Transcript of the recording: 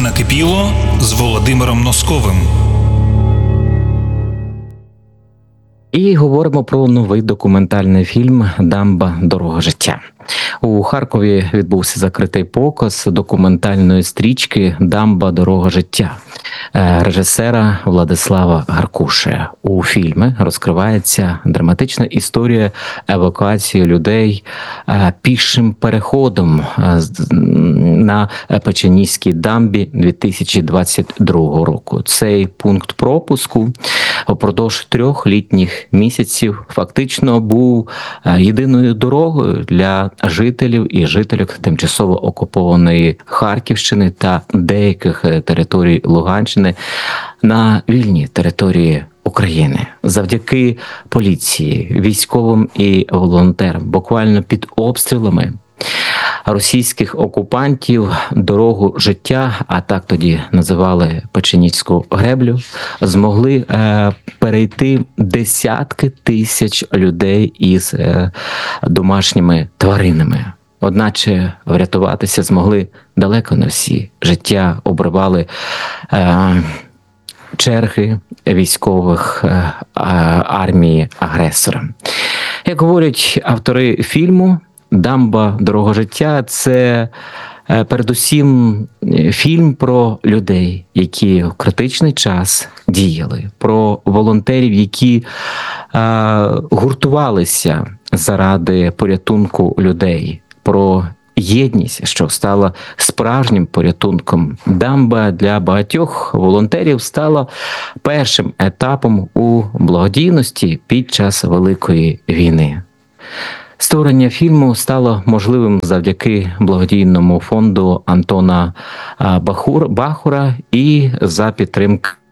Накипіло з Володимиром Носковим. І говоримо про новий документальний фільм «Дамба. Дорога життя». У Харкові відбувся закритий показ документальної стрічки «Дамба. Дорога життя» режисера Владислава Гаркуши. У фільмі розкривається драматична історія евакуації людей пішим переходом на Печеніській дамбі 2022 року. Цей пункт пропуску впродовж 3 літніх місяців фактично був єдиною дорогою для жителів і жительок тимчасово окупованої Харківщини та деяких територій Луганщини на вільні території України. Завдяки поліції, військовим і волонтерам, буквально під обстрілами російських окупантів, дорогу життя, а так тоді називали Печеніську греблю, змогли перейти десятки тисяч людей із домашніми тваринами. Одначе врятуватися змогли далеко не всі. Життя обривали черги військових армії агресора. Як говорять автори фільму, «Дамба. Дорога життя» – це передусім фільм про людей, які в критичний час діяли, про волонтерів, які гуртувалися заради порятунку людей, про єдність, що стала справжнім порятунком. Дамба для багатьох волонтерів стала першим етапом у благодійності під час Великої війни. Створення фільму стало можливим завдяки благодійному фонду Антона Бахура і за підтримки